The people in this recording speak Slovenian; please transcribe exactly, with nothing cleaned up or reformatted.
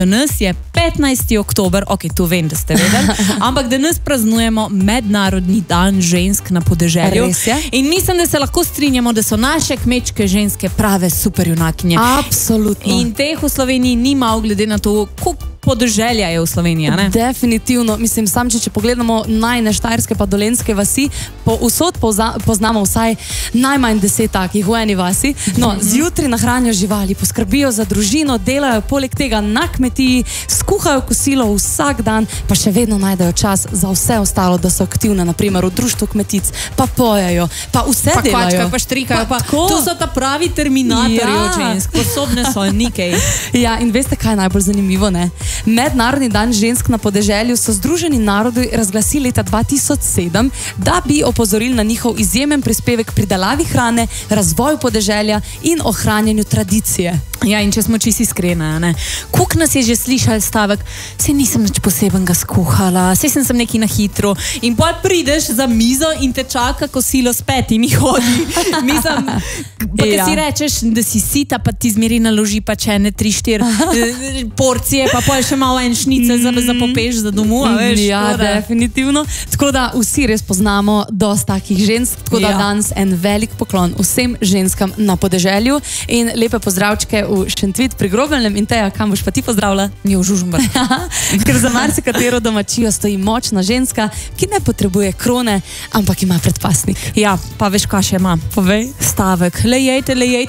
Danes je petnajsti oktober, ok, to vem, da ste vedeli, ampak danes praznujemo Mednarodni dan žensk na podeželju. Res je. In mislim, da se lahko strinjamo, da so naše kmečke ženske prave superjunakinje. Absolutno. In teh v Sloveniji ni malo glede na to, koliko podeželja je v Sloveniji, ne? Definitivno. Mislim, sam, če, če pogledamo najne štajerske pa dolenjske vasi, po vsod povza, poznamo vsaj najmanj deset takih v eni vasi. No, zjutraj nahranijo živali, poskrbijo za družino, delajo poleg tega na kmetiji, skuhajo kosilo vsak dan, pa še vedno najdejo čas za vse ostalo, da so aktivne, naprimer v društvu kmetic, pa pojejo, pa vse pa delajo. Kvačka, pa štrikajo, pa, pa to so ta pravi terminatorji Ja. od žensk, sposobne so nikaj. Ja, in veste, kaj je najbolj zanimivo, ne? Mednarodni dan žensk na podeželju so Združeni narodi razglasili leta dva tisoč sedem, da bi opozorili na njihov izjemen prispevek pri pridelavi hrane, razvoju podeželja in ohranjanju tradicije. Ja, in če smo čisto iskreni, ne? Koliko nas je že slišal stavek, saj nisem nič posebenega skuhala, saj sem sem neki na hitro, in pol prideš za mizo in te čaka kosilo s petimi hodi. Mislim, pa Ja. kad si rečeš, da si sita, pa ti zmeri naloži pa če ne tri, štiri eh, porcije, pa pol še malo en šnice za, za popeš za domu, a veš? Ja, tako da- definitivno. Tako da vsi res poznamo dosti takih žensk, tako da Ja. danes en velik poklon vsem ženskam na podeželju in lepe pozdravčke v Šentvid pri Grobelnem. In Teja, kam boš pa ti pozdravila? Je v Žužemberk. Ker za marsikatero domačijo stoji močna ženska, ki ne potrebuje krone, ampak ima predpasnik. Ja, pa veš, kaj še ima? Povej. Stavek, lejejte, lejejte.